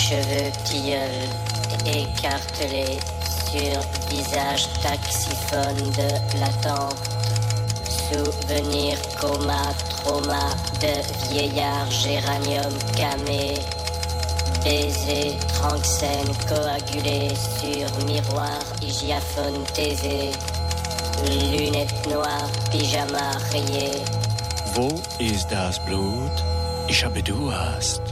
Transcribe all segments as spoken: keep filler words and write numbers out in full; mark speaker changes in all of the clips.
Speaker 1: cheveux tilleuls écartelés sur visage taxiphone de l'attente. Souvenir, coma, trauma de vieillard géranium camé. Baiser, tranxène coagulé sur miroir hygiaphone taisé. Lunettes noires, pyjama rayé.
Speaker 2: Wo ist das Blut? Ich habe Durst.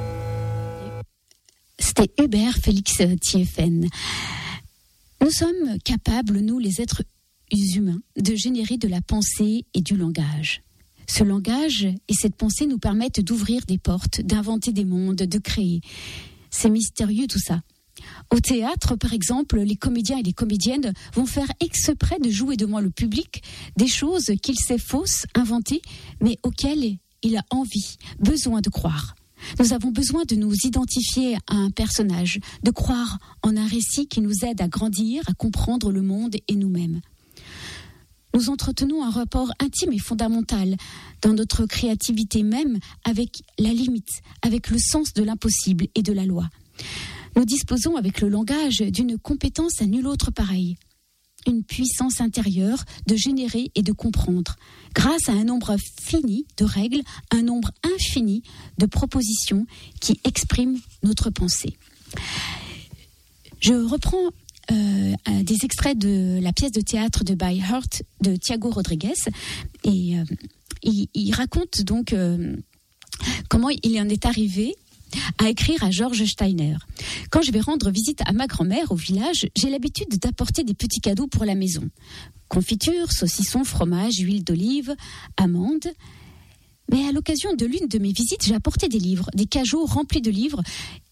Speaker 3: C'était Hubert Félix Thieffen. Nous sommes capables, nous les êtres humains, de générer de la pensée et du langage. Ce langage et cette pensée nous permettent d'ouvrir des portes, d'inventer des mondes, de créer. C'est mystérieux tout ça. Au théâtre, par exemple, les comédiens et les comédiennes vont faire exprès de jouer devant le public des choses qu'il sait fausses, inventées, mais auxquelles il a envie, besoin de croire. Nous avons besoin de nous identifier à un personnage, de croire en un récit qui nous aide à grandir, à comprendre le monde et nous-mêmes. Nous entretenons un rapport intime et fondamental dans notre créativité même avec la limite, avec le sens de l'impossible et de la loi. Nous disposons avec le langage d'une compétence à nul autre pareille, une puissance intérieure de générer et de comprendre, grâce à un nombre fini de règles, un nombre infini de propositions qui expriment notre pensée. Je reprends euh, des extraits de la pièce de théâtre de By Heart de Thiago Rodrigues, et euh, il, il raconte donc euh, comment il en est arrivé à écrire à George Steiner. Quand je vais rendre visite à ma grand-mère au village, j'ai l'habitude d'apporter des petits cadeaux pour la maison. Confiture, saucisson, fromage, huile d'olive, amandes. Mais à l'occasion de l'une de mes visites, j'ai apporté des livres, des cajots remplis de livres,